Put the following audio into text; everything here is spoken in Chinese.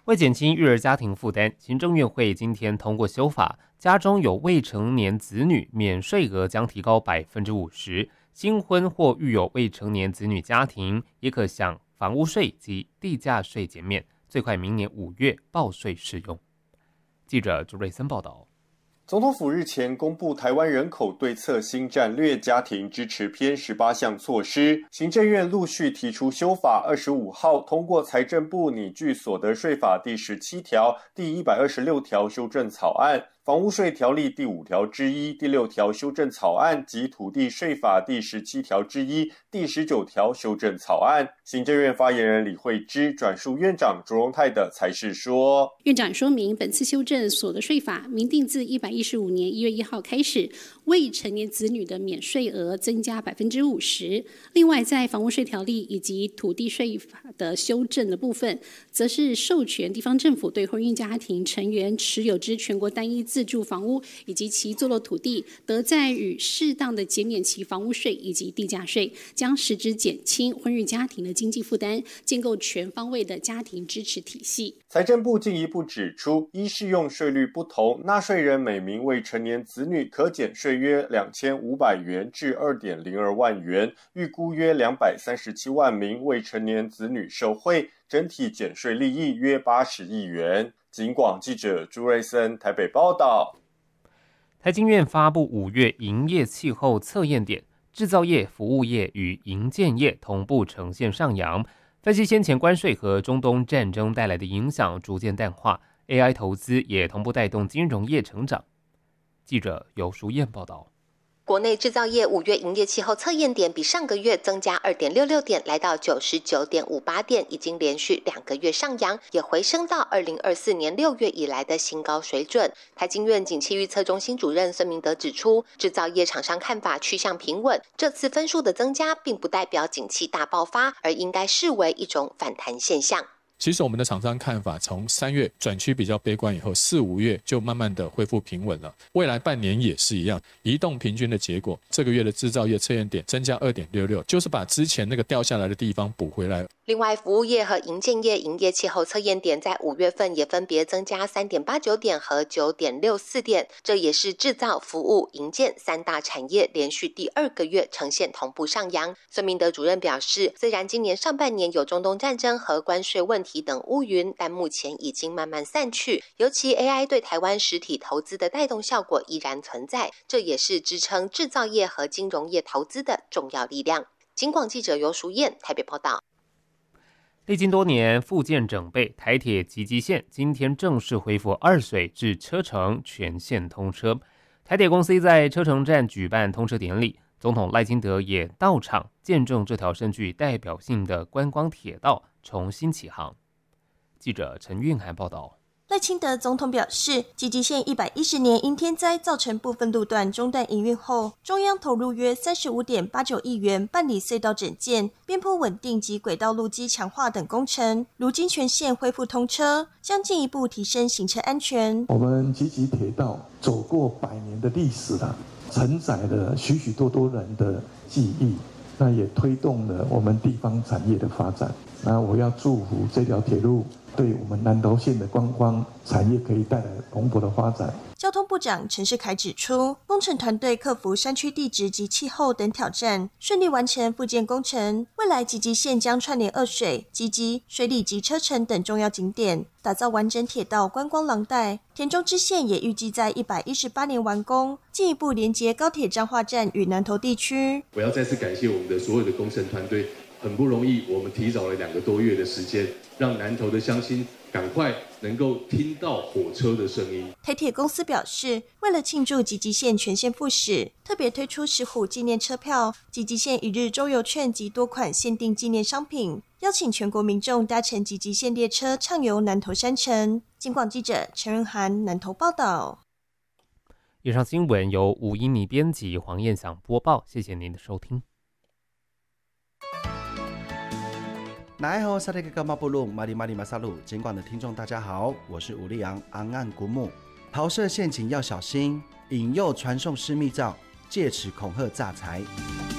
为减轻育儿家庭负担，行政院会今天通过修法，家中有未成年子女，免税额将提高50%，新婚或育有未成年子女家庭也可享房屋税及地价税减免，最快明年5月报税适用。记者朱瑞森报道。 总统府日前公布台湾人口对策新战略家庭支持篇18项措施，行政院陆续提出修法，25号通过财政部拟具所得税法第17条、第126条修正草案、房屋税条例第5条之一、第6条修正草案及土地税法第17条之一、第19条修正草案。行政院发言人李惠芝转述院长卓荣泰的裁示说， 院长说明，本次修正所得税法明定自115年1月1号开始，未成年子女的免税额增加50%。另外，在房屋税条例以及土地税法的修正的部分，则是授权地方政府对婚姻家庭成员持有之全国单一自住房屋以及其坐落土地，得在与适当的减免其房屋税以及地价税，将实质减轻婚育家庭的经济负担，建构全方位的家庭支持体系。 财政部进一步指出，依适用税率不同，纳税人每名未成年子女可减税约2500元至2.02万元，预估约237万名未成年子女受惠，整体减税利益约80亿元。警广记者朱瑞森台北报道。 台经院发布5月营业气候测验点，制造业、服务业与营建业同步呈现上扬。分析先前关税和中东战争带来的影响逐渐淡化， AI 投资也同步带动金融业成长。记者游淑燕报道。 国内制造业5月营业气候测验点比上个月增加 2.66 点，来到 99.58 点，已经连续2个月上扬，也回升到2024年6月以来的新高水准。台经院景气预测中心主任孙明德指出，制造业厂商看法趋向平稳，这次分数的增加并不代表景气大爆发，而应该视为一种反弹现象。 其实我们的厂商看法从3月转趋比较悲观以后，4、5月就慢慢的恢复平稳了。未来半年也是一样，移动平均的结果，这个月的制造业测验点增加 2.66， 就是把之前那个掉下来的地方补回来。 另外，服务业和营建业营业气候测验点在5月份也分别增加 3.89 点和 9.64 点，这也是制造、服务、营建3大产业连续第2个月呈现同步上扬。孙明德主任表示，虽然今年上半年有中东战争和关税问题等乌云，但目前已经慢慢散去，尤其 AI 对台湾实体投资的带动效果依然存在，这也是支撑制造业和金融业投资的重要力量。警广记者游淑燕台北报道。 历经多年复建整备，台铁集集线今天正式恢复二水至车城全线通车。台铁公司在车城站举办通车典礼，总统赖清德也到场见证这条深具代表性的观光铁道重新启航。记者陈韵涵报道。 赖清德总统表示，集集线110年因天灾造成部分路段中断营运后，中央投入约 35.89 亿元办理隧道整建、边坡稳定及轨道路基强化等工程，如今全线恢复通车，将进一步提升行车安全。 我们集集铁道走过100年的历史了，承载了许许多多人的记忆，那也推动了我们地方产业的发展。那我要祝福这条铁路对我们南投县的观光产业可以带来蓬勃的发展。 交通部长陈世凯指出，工程团队克服山区地质及气候等挑战，顺利完成复建工程。未来集集线将串联二水、集集、水里及车城等重要景点，打造完整铁道观光廊带。田中支线也预计在118年完工，进一步连接高铁彰化站与南投地区。 我要再次感谢我们的所有的工程团队，很不容易，我们提早了2个多月的时间，让南投的乡亲赶快能够听到火车的声音。 台铁公司表示，为了庆祝集集线全线复驶，特别推出石虎纪念车票、集集线1日周游券及多款限定纪念商品，邀请全国民众搭乘集集线列车畅游南投山城。警广记者陈润涵南投报道。 以上新闻由吴依妮编辑，黄燕祥播报，谢谢您的收听。 来好，萨利格干巴布鲁马里马里马萨鲁，监管的听众大家好，我是吴立昂昂岸古木。桃色陷阱要小心，引诱传送私密照，借此恐吓诈财。